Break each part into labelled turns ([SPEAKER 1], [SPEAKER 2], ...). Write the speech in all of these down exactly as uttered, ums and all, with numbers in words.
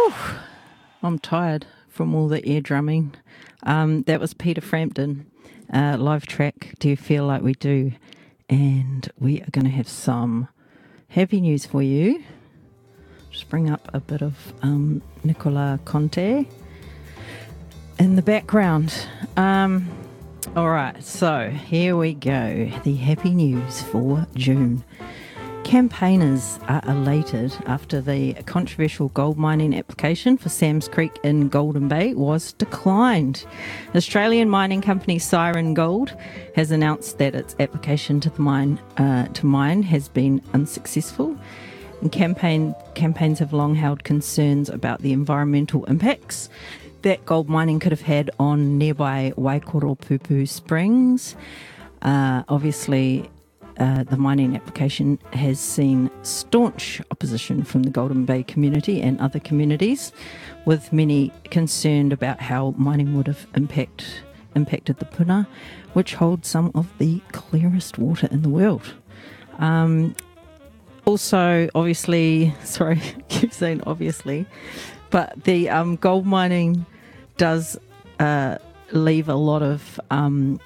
[SPEAKER 1] Whew, I'm tired from all the air drumming. Um, that was Peter Frampton, uh, live track, Do You Feel Like We Do? And we are going to have some happy news for you. Just bring up a bit of um, Nicola Conte in the background. Um, all right, so here we go. The happy news for June. Campaigners are elated after the controversial gold mining application for Sam's Creek in Golden Bay was declined. Australian mining company Siren Gold has announced that its application to the mine uh, to mine has been unsuccessful. And campaign campaigns have long held concerns about the environmental impacts that gold mining could have had on nearby Waikoropupu Springs. Uh, obviously, Uh, the mining application has seen staunch opposition from the Golden Bay community and other communities, with many concerned about how mining would have impact, impacted the puna, which holds some of the clearest water in the world. Um, also, obviously, sorry, I keep saying obviously, but the um, gold mining does uh, leave a lot of um,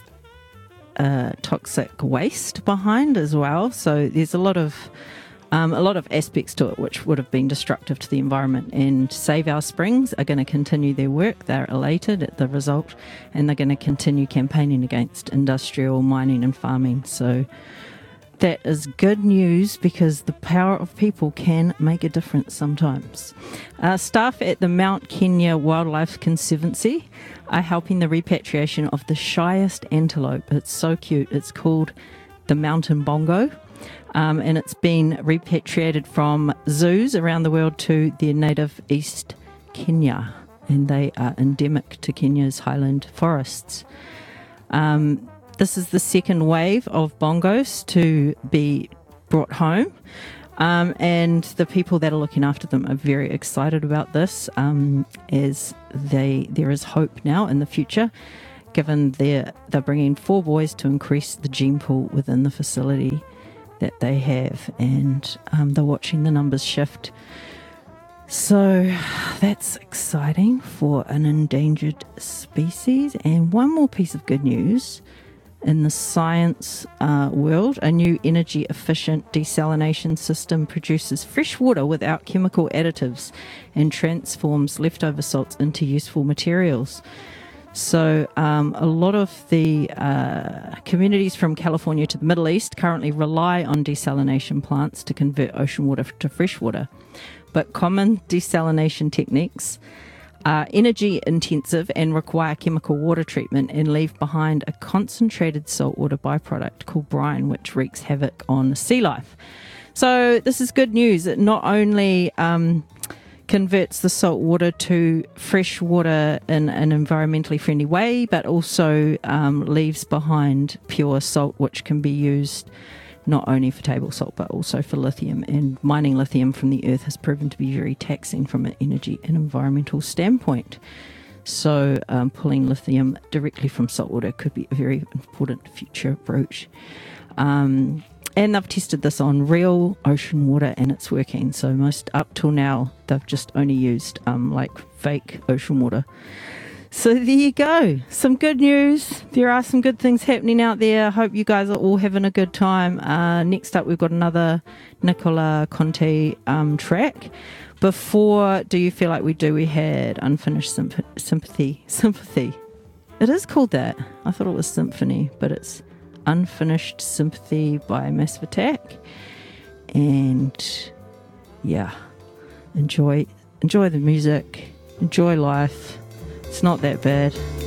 [SPEAKER 1] Uh, toxic waste behind as well, so there's a lot of um, a lot of aspects to it which would have been destructive to the environment. And Save Our Springs are going to continue their work. They're elated at the result, and they're going to continue campaigning against industrial mining and farming. So that is good news, because the power of people can make a difference sometimes. Uh, staff at the Mount Kenya Wildlife Conservancy are helping the repatriation of the shyest antelope. It's so cute. It's called the mountain bongo, um, and it's been repatriated from zoos around the world to their native East Kenya, and they are endemic to Kenya's highland forests. Um, this is the second wave of bongos to be brought home. Um, and the people that are looking after them are very excited about this, um, as they there is hope now in the future, given they're, they're bringing four boys to increase the gene pool within the facility that they have, and um, they're watching the numbers shift. So that's exciting for an endangered species. And one more piece of good news. In the science uh, world, a new energy-efficient desalination system produces fresh water without chemical additives and transforms leftover salts into useful materials. So um, a lot of the uh, communities from California to the Middle East currently rely on desalination plants to convert ocean water to fresh water. But common desalination techniques are energy intensive and require chemical water treatment, and leave behind a concentrated saltwater byproduct called brine, which wreaks havoc on sea life. So this is good news. It not only um, converts the salt water to fresh water in an environmentally friendly way, but also um, leaves behind pure salt, which can be used not only for table salt but also for lithium. And mining lithium from the earth has proven to be very taxing from an energy and environmental standpoint. So um, pulling lithium directly from saltwater could be a very important future approach. Um, and they've tested this on real ocean water, and it's working. So most up till now, they've just only used um, like fake ocean water. So there you go. Some good news. There are some good things happening out there. I hope you guys are all having a good time. Uh, next up, we've got another Nicola Conte um, track. Before Do You Feel Like We Do, we had Unfinished Symp- Sympathy. Sympathy. It is called that. I thought it was Symphony, but it's Unfinished Sympathy by Massive Attack. And yeah, enjoy, enjoy the music. Enjoy life. It's not that bad.